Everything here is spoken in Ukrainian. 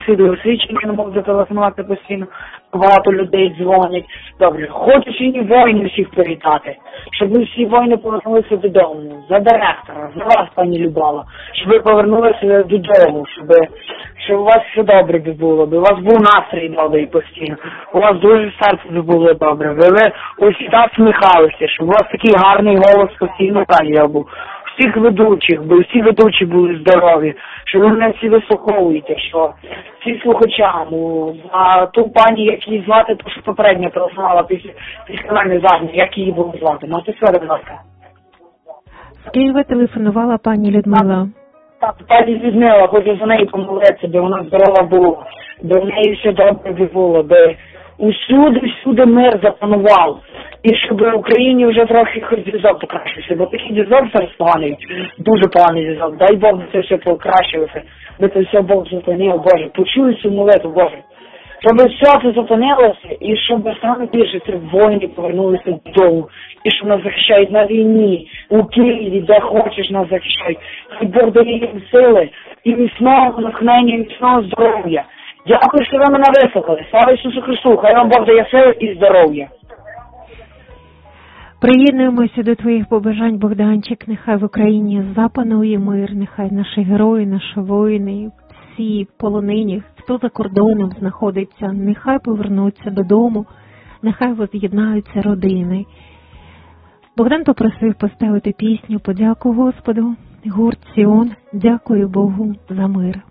Освічення не можу зателефонувати постійно, багато людей дзвонять. Добре, хочу сьогодні воїни всіх привітати, щоб ви всі воїни повернулися додому, за директора, за вас, пані Любава, щоб ви повернулися додому, щоб у вас все добре було, у вас був настрій добрий постійно, у вас дуже серце було добре, ви усі так сміхалися, щоб у вас такий гарний голос постійно так був. Всіх ведучих, бо всі ведучі були здорові, що ви мене всі вислуховуєте, що всі слухачам, а ту пані, як її звати, то що попередньо телефонувала після мене задньо, як її було звати? Можете сказати, будь ласка? З Києва телефонувала пані Людмила. Так, пані Людмила, хочу за неї помолитися, де вона здорова була, де в неї все добре було, де всюди мир запанував. І щоб в Україні вже трохи хоч зв'язок покращився, бо такий зв'язок зараз поганий, дуже поганий зв'язок. Дай Бог, це все покращилося, би це все Бог зупинив, Боже. Почуй цю молитву, Боже. Щоб все це зупинилося, і щоб саме більше цих воїнів повернулися додому, і щоб нас захищають на війні, у Києві, де хочеш нас захищають. Хай Бог дає їм сили, і міцного натхнення, і міцного здоров'я. Дякую, що ви мене вислухали. Слава Ісусу Христу, хай вам Бог дає сили і здоров'я. Приєднуємося до твоїх побажань, Богданчик. Нехай в Україні запанує мир, нехай наші герої, наші воїни, всі полонені, хто за кордоном знаходиться, нехай повернуться додому, нехай воз'єднаються родини. Богдан попросив поставити пісню «Подяку Господу», гурт «Сіон», «Дякую Богу за мир».